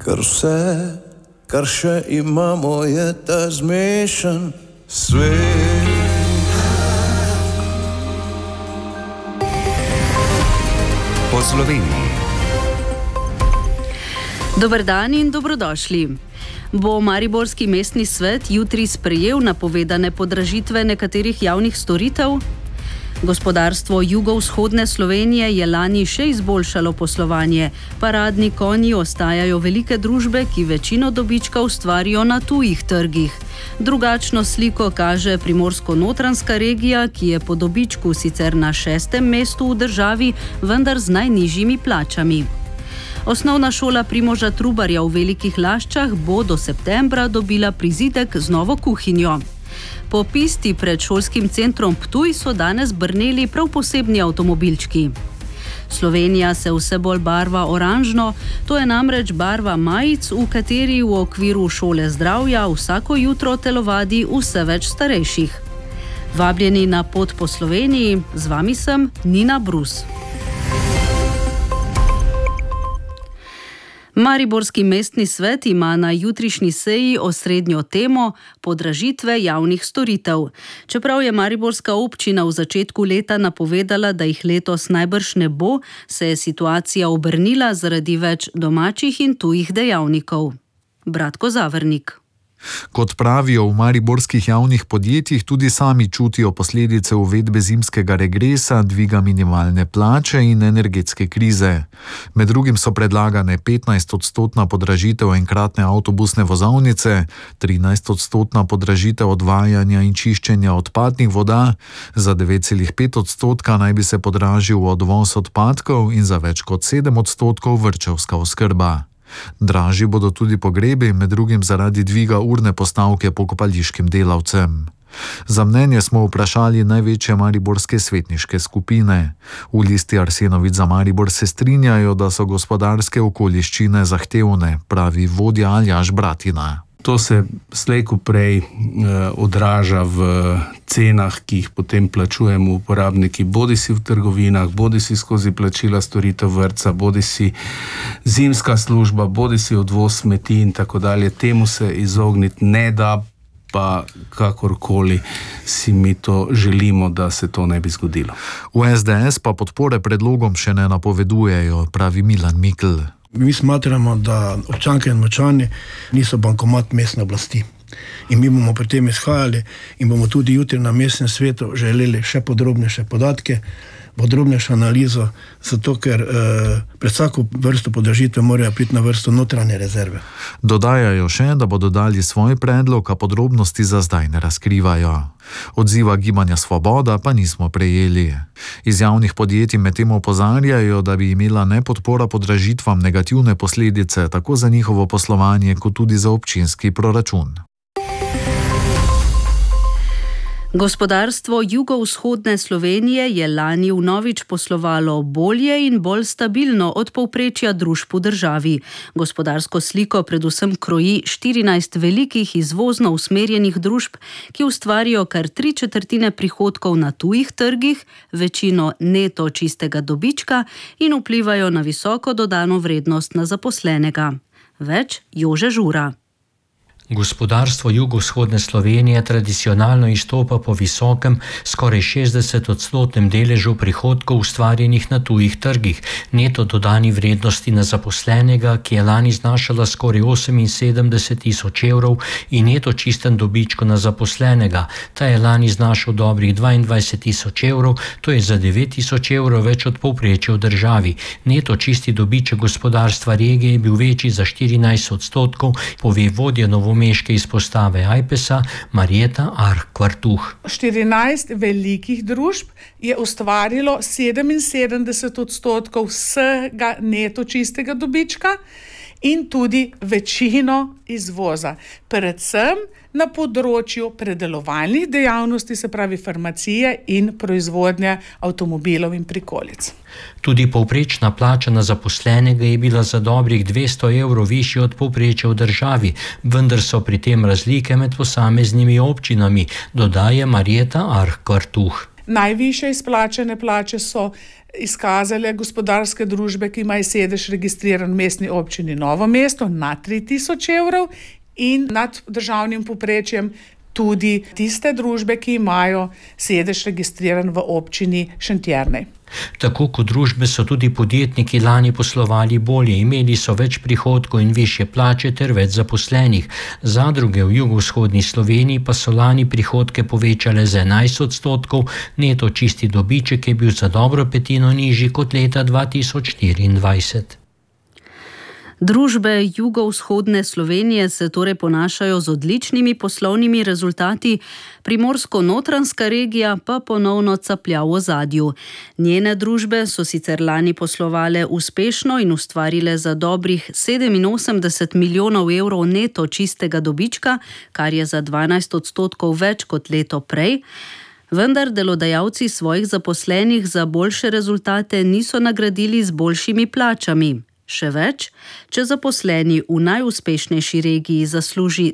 ker vse, kar še imamo, je ta zmešan svet. Po Sloveniji. Dober dan in dobrodošli. Bo Mariborski mestni svet jutri sprejel napovedane podražitve nekaterih javnih storitev? Gospodarstvo jugovzhodne Slovenije je lani še izboljšalo poslovanje. Paradni konji ostajajo velike družbe, ki večino dobička ustvarijo na tujih trgih. Drugačno sliko kaže Primorsko-notranjska regija, ki je po dobičku sicer na 6. mestu v državi, vendar z najnižjimi plačami. Osnovna šola Primoža Trubarja v Velikih Laščah bo do septembra dobila prizidek z novo kuhinjo. Po pisti pred šolskim centrom Ptuj so danes brneli prav posebni avtomobilčki. Slovenija se vse bolj barva oranžno, to je namreč barva majic, v kateri v okviru šole zdravja vsako jutro telovadi vse več starejših. Vabljeni na pot po Sloveniji, z vami sem Nina Brus. Mariborski mestni svet ima na jutrišnji seji osrednjo temo podražitve javnih storitev. Čeprav je mariborska občina v začetku leta napovedala, da jih letos najbrž ne bo, se je situacija obrnila zaradi več domačih in tujih dejavnikov. Bratko Zavernik. Kot pravijo v mariborskih javnih podjetjih, tudi sami čutijo posledice uvedbe zimskega regresa, dviga minimalne plače in energetske krize. Med drugim so predlagane 15% podražitev enkratne avtobusne vozovnice, 13% podražitev odvajanja in čiščenja odpadnih voda, za 9,5% naj bi se podražil odvoz odpadkov in za več kot 7% vrtčevska oskrba. Dražji bodo tudi pogrebi, med drugim zaradi dviga urne postavke pokopališkim delavcem. Za mnenje smo vprašali največje mariborske svetniške skupine. V listi Arsenovic za Maribor se strinjajo, da so gospodarske okoliščine zahtevne, pravi vodja Aljaž Bratina. To se slej ko prej odraža v cenah, ki jih potem plačujemo uporabniki, bodisi v trgovinah, bodisi skozi plačila storitev vrtca, bodisi zimska služba, bodisi odvoz smeti in tako dalje. Temu se izogniti ne da, pa kakorkoli si mi to želimo, da se to ne bi zgodilo. V SDS pa podpore predlogom še ne napovedujejo, pravi Milan Mikl. Mi smatramo, da občanke in občani niso bankomat mestne oblasti. In mi bomo pri tem izhajali in bomo tudi jutri na mestnem svetu želeli še podrobnejše podatke, podrobnejšo analizo, zato ker pred vsako vrsto podražitve morajo priti na vrsto notranje rezerve. Dodajajo še, da bodo dali svoj predlog, a podrobnosti za zdaj ne razkrivajo. Odziva Gibanja Svoboda pa nismo prejeli. Iz javnih podjetij medtem opozarjajo, da bi imela nepodpora podražitvam negativne posledice tako za njihovo poslovanje kot tudi za občinski proračun. Gospodarstvo jugovzhodne Slovenije je lani vnovič poslovalo bolje in bolj stabilno od povprečja družb v državi. Gospodarsko sliko predvsem kroji 14 velikih izvozno usmerjenih družb, ki ustvarijo kar 3/4 prihodkov na tujih trgih, večino neto čistega dobička in vplivajo na visoko dodano vrednost na zaposlenega. Več Jože Žura. Gospodarstvo jugovzhodne Slovenije tradicionalno izstopa po visokem, skoraj 60% deležu prihodkov ustvarjenih na tujih trgih, neto dodani vrednosti na zaposlenega, ki je lani znašala skoraj 78 tisoč evrov, in neto čisten dobičko na zaposlenega. Ta je lani znašal dobrih 22 tisoč evrov, to je za 9 tisoč evrov več od povprečja v državi. Neto čisti dobiček gospodarstva regije je bil večji za 14%, pove vodja novomeške izpostave Ajpesa Marjeta Arh-Kvartuh. 14 velikih družb je ustvarilo 77% vsega neto čistega dobička in tudi večino izvoza, predvsem na področju predelovalnih dejavnosti, se pravi farmacije in proizvodnje avtomobilov in prikolic. Tudi povprečna plača na zaposlenega je bila za dobrih 200 evrov višja od povprečja v državi, vendar so pri tem razlike med posameznimi občinami, dodaja Marjeta Arh-Kvartuh. Najvišje izplačane plače so izkazale gospodarske družbe, ki imajo sedež registriran v mestni občini Novo mesto na 3000 evrov in nad državnim povprečjem tudi tiste družbe, ki imajo sedež registriran v občini Šentjernej. Tako kot družbe so tudi podjetniki lani poslovali bolje, imeli so več prihodkov in višje plače ter več zaposlenih. Zadruge v jugovzhodni Sloveniji pa so lani prihodke povečale za 11%, neto čisti dobiček je bil za dobro petino nižji kot leta 2024. Družbe jugovzhodne Slovenije se torej ponašajo z odličnimi poslovnimi rezultati, Primorsko-notranjska regija pa ponovno caplja v ozadju. Njene družbe so sicer lani poslovale uspešno in ustvarile za dobrih 87 milijonov evrov neto čistega dobička, kar je za 12% več kot leto prej. Vendar delodajalci svojih zaposlenih za boljše rezultate niso nagradili z boljšimi plačami. Še več, če zaposleni v najuspešnejši regiji zasluži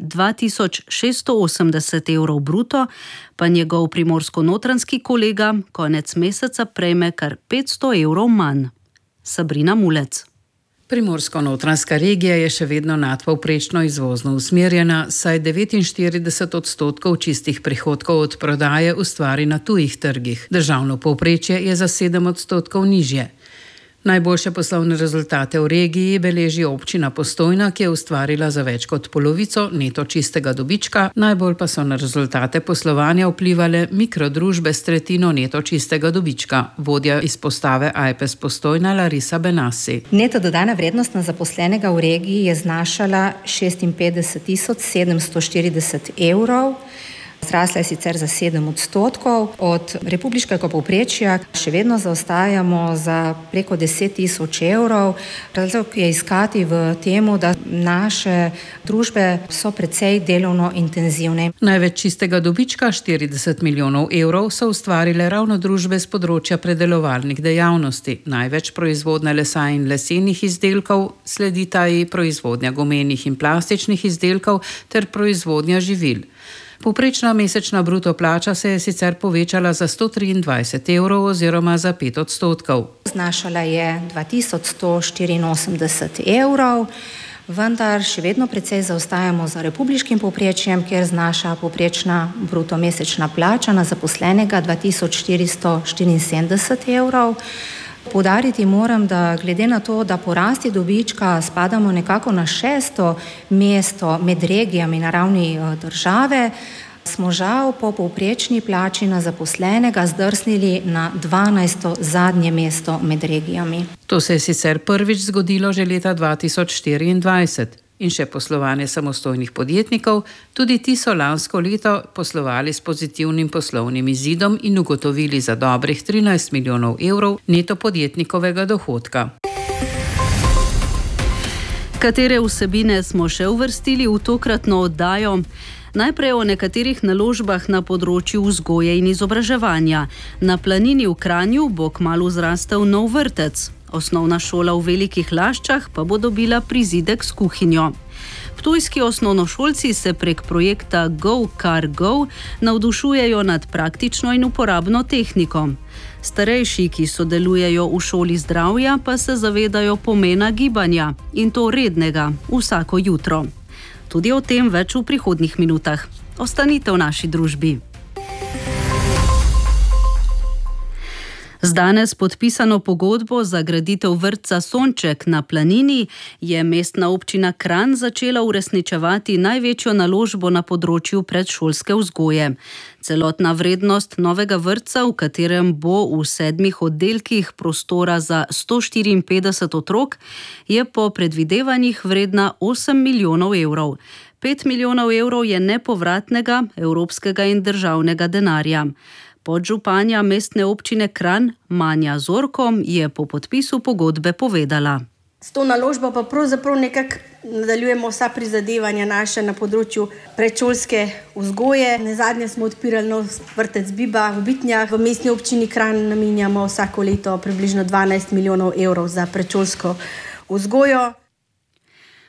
2680 evrov bruto, pa njegov primorsko-notranjski kolega konec meseca prejme kar 500 evrov manj. Sabrina Mulec. Primorsko-notranjska regija je še vedno nadpovprečno izvozno usmerjena, saj 49% čistih prihodkov od prodaje ustvari na tujih trgih. Državno povprečje je za 7% nižje. Najboljše poslovne rezultate v regiji beleži občina Postojna, ki je ustvarila za več kot polovico neto čistega dobička, najbolj pa so na rezultate poslovanja vplivale mikrodružbe s tretjino neto čistega dobička. Vodja izpostave AJPES Postojna Larisa Benassi. Neto dodana vrednost na zaposlenega v regiji je znašala 56 740 evrov. Zrasla je sicer za 7%, od republiškega povprečja še vedno zaostajamo za preko 10 000 evrov. Razlog je iskati v temu, da naše družbe so precej delovno intenzivne. Največ čistega dobička, 40 milijonov evrov, so ustvarile ravno družbe z področja predelovalnih dejavnosti. Največ proizvodnja lesa in lesenih izdelkov, sledita ji proizvodnja gumenih in plastičnih izdelkov ter proizvodnja živil. Povprečna mesečna bruto plača se je sicer povečala za 123 evrov oziroma za 5%. Znašala je 2184 evrov, vendar še vedno precej zaostajamo za republiškim povprečjem, kjer znaša povprečna bruto mesečna plača na zaposlenega 2474 evrov. Poudariti moram, da glede na to, da po rasti dobička spadamo nekako na 6. mesto med regijami na ravni države, smo žal po povprečni plači na zaposlenega zdrsnili na 12. zadnje mesto med regijami. To se je sicer prvič zgodilo že leta 2024. In še poslovanje samostojnih podjetnikov, tudi ti so lansko leto poslovali s pozitivnim poslovnim izidom in ugotovili za dobrih 13 milijonov evrov neto podjetnikovega dohodka. Katere vsebine smo še uvrstili v tokratno oddajo? Najprej o nekaterih naložbah na področju vzgoje in izobraževanja. Na Planini v Kranju bo kmalu zrastel nov vrtec. Osnovna šola v Velikih Laščah pa bo dobila prizidek s kuhinjo. Ptujski osnovnošolci se prek projekta Go Car Go navdušujejo nad praktično in uporabno tehniko. Starejši, ki sodelujejo v šoli zdravja, pa se zavedajo pomena gibanja in to rednega vsako jutro. Tudi o tem več v prihodnjih minutah. Ostanite v naši družbi. Z danes podpisano pogodbo za graditev vrtca Sonček na Planini je mestna občina Kranj začela uresničevati največjo naložbo na področju predšolske vzgoje. Celotna vrednost novega vrtca, v katerem bo v 7 oddelkih prostora za 154 otrok, je po predvidevanjih vredna 8 milijonov evrov. 5 milijonov evrov je nepovratnega evropskega in državnega denarja. Podžupanja mestne občine Kranj Manja Zorko je po podpisu pogodbe povedala. S to naložbo pa pravzaprav nekako nadaljujemo vsa prizadevanja naše na področju predšolske vzgoje. Nazadnje smo odpirali nov vrtec Biba v Bitnjah. V mestni občini Kranj namenjamo vsako leto približno 12 milijonov evrov za predšolsko vzgojo.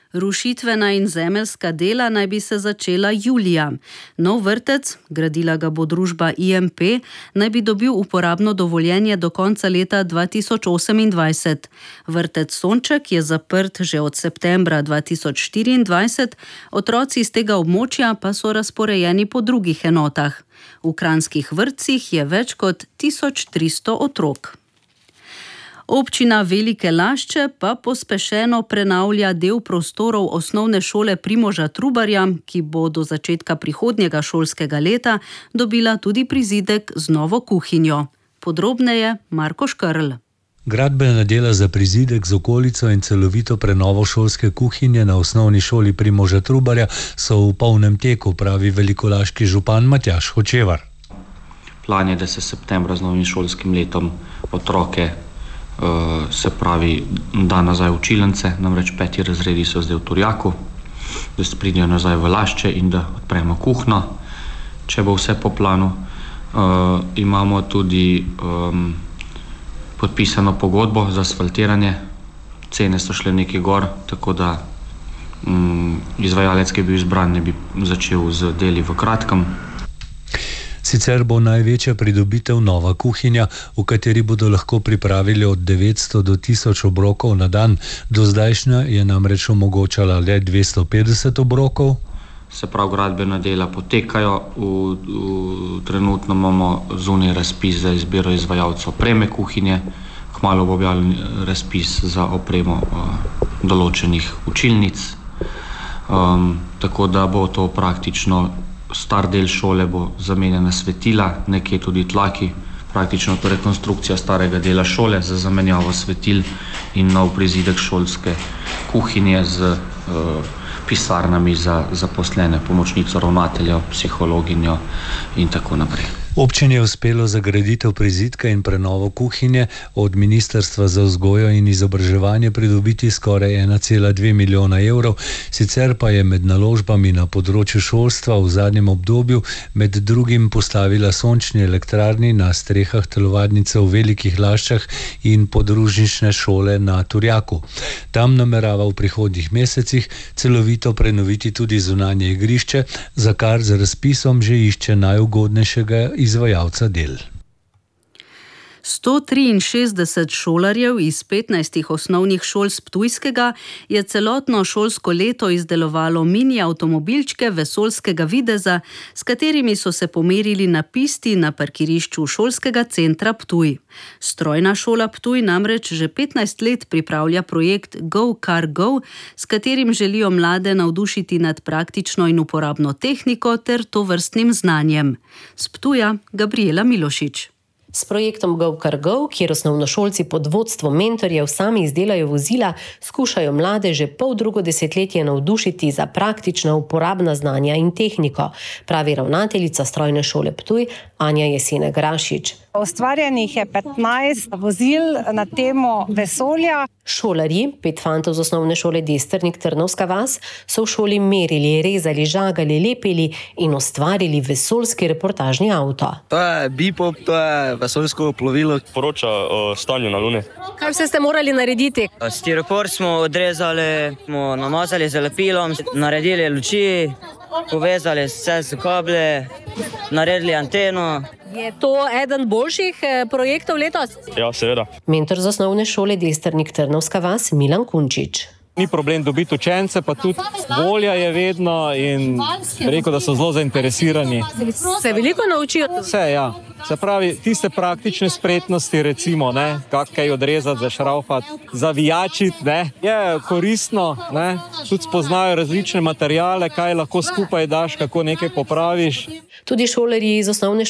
Rušitvena in zemeljska dela naj bi se začela julija. Nov vrtec, gradila ga bo družba IMP, naj bi dobil uporabno dovoljenje do konca leta 2028. Vrtec Sonček je zaprt že od septembra 2024, otroci iz tega območja pa so razporejeni po drugih enotah. V kranjskih vrtcih je več kot 1300 otrok. Občina Velike Lašče pa pospešeno prenavlja del prostorov osnovne šole Primoža Trubarja, ki bo do začetka prihodnjega šolskega leta dobila tudi prizidek z novo kuhinjo. Podrobneje Marko Škrl. Gradbena dela za prizidek z okolico in celovito prenovo šolske kuhinje na osnovni šoli Primoža Trubarja so v polnem teku, pravi velikolaški župan Matjaž Hočevar. Plan je, da se septembra z novim šolskim letom otroke se pravi da nazaj v učilnice, namreč 5. razredi so zdaj v Turjaku, da se pridejo nazaj v Lašče in da odpremo kuhno, če bo vse po planu. Imamo tudi podpisano pogodbo za asfaltiranje, cene so šle nekaj gor, tako da izvajalec, ki je bil izbran, ne bi začel z deli v kratkem. Sicer bo največja pridobitev nova kuhinja, v kateri bodo lahko pripravili od 900 do 1000 obrokov na dan. Do zdajšnja je namreč omogočala le 250 obrokov. Se pravi, gradbena dela potekajo, trenutno imamo zunaj razpis za izbiro izvajalcev opreme kuhinje, kmalu bo objavljen razpis za opremo določenih učilnic, tako da bo to praktično star del šole, bo zamenjena svetila, nekje tudi tlaki, praktično to rekonstrukcija starega dela šole za zamenjavo svetil in nov prizidek šolske kuhinje z pisarnami za zaposlene, pomočnico ravnatelja, psihologinjo in tako naprej. Občini je uspelo za graditev prizidka in prenovo kuhinje od Ministrstva za vzgojo in izobraževanje pridobiti skoraj 1,2 milijona evrov, sicer pa je med naložbami na področju šolstva v zadnjem obdobju med drugim postavila sončni elektrarni na strehah telovadnice v Velikih Laščah in podružnične šole na Turjaku. Tam namerava v prihodnjih mesecih celovito prenoviti tudi zunanje igrišče, za kar z razpisom že išče najugodnejšega izvajalca del. 163 šolarjev iz 15 osnovnih šol z Ptujskega je celotno šolsko leto izdelovalo mini avtomobilčke vesoljskega videza, s katerimi so se pomerili na pisti na parkirišču šolskega centra Ptuj. Strojna šola Ptuj namreč že 15 let pripravlja projekt Go Car Go, s katerim želijo mlade navdušiti nad praktično in uporabno tehniko ter tovrstnim znanjem. S Ptuja Gabriela Milošič. S projektom Go Car Go, kjer osnovnošolci pod vodstvom mentorjev sami izdelajo vozila, skušajo mlade že poldrugo desetletje navdušiti za praktična uporabna znanja in tehniko, pravi ravnateljica strojne šole Ptuj Anja Jesena Grašič. Ustvarjenih je 15 vozil na temo vesolja. Šolarji, 5 fantov z osnovne šole Desternik Trnovska vas, so v šoli merili, rezali, žagali, lepili in ustvarili vesoljski reportažni avto. To je bipop, to je vesoljsko plovilo. Poroča o stanju na Luni. Kaj vse ste morali narediti? Stiropor smo odrezali, smo namazali z lepilom, naredili luči, povezali vse z kable, naredili anteno. Je to eden boljših projektov letos? Ja, seveda. Mentor z osnovne šole Desternik Trnovska vas Milan Kunčič. Ni problem dobiti učence, pa tudi volja je vedno in rekel, da so zelo zainteresirani. Se veliko naučijo? Vse, ja. Se pravi, tiste praktične spretnosti, recimo, kaj odrezati, zašraufati, zavijačiti, je koristno, tudi spoznajo različne materiale, kaj lahko skupaj daš, kako nekaj popraviš. Tudi šolarji iz osnovne